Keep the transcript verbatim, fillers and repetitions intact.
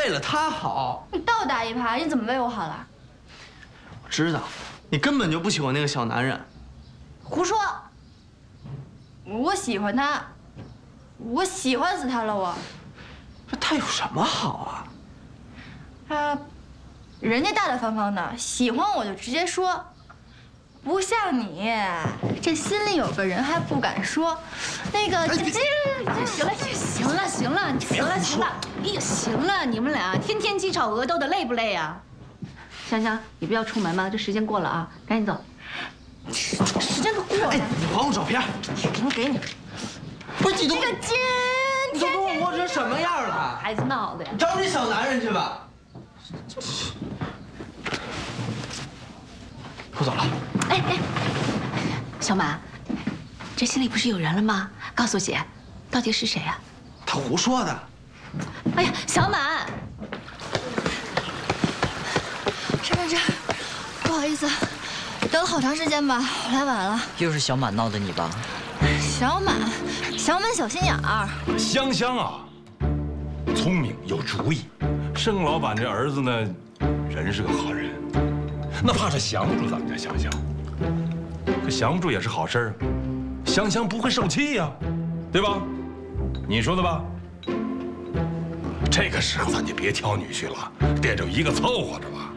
为了他好。 你倒打一耙，你怎么为我好了？ 我知道，你根本就不喜欢那个小男人。 胡说！我喜欢他，我喜欢死他了我。 他有什么好啊？ 他，人家大大方方的，喜欢我就直接说，不像你，这心里有个人还不敢说。那个，这这行了，行了，行了，行了，行了，哎呀，行了，你们俩天天鸡吵鹅斗的，累不累呀？香香，你不要出门吗？这时间过了啊，赶紧走。 时间都过了。 哎，你还我照片， 给你给你。 不是你都那个今你都给我磨成什么样了？ 孩子闹的呀！ 找你小男人去吧。我走了。 哎哎，小满，这心里不是有人了吗？告诉姐，到底是谁呀？ 他胡说的。 哎呀，小满， 陈晨晨，不好意思，等了好长时间吧，我来晚了。 又是小满闹的你吧？ 小满，小满小心眼儿。 香香啊，聪明有主意。盛老板这儿子呢，人是个好人，那怕是降不住咱们家香香。可降不住也是好事儿，香香不会受气呀，对吧？你说的吧？这个时候咱就别挑女婿了，逮着一个凑合着吧。